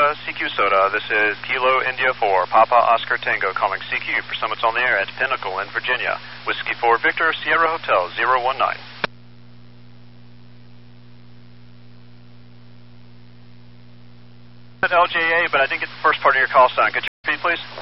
CQ Soda. This is Kilo India 4, Papa Oscar Tango calling CQ for Summits on the Air at Pinnacle in Virginia. Whiskey 4 Victor, Sierra Hotel 019. At LJA, but I didn't get the first part of your call sign. Could you repeat, please?